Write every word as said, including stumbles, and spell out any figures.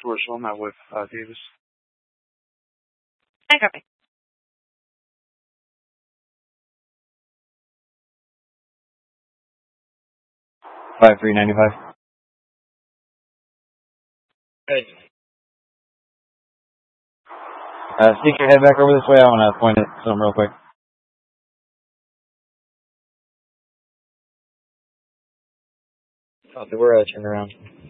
Marshall. I'm not with uh, Davis. I copy. Five three ninety five. Good. Uh, sneak your head back over this way. I want to point at something real quick. Copy. We're uh, turned around.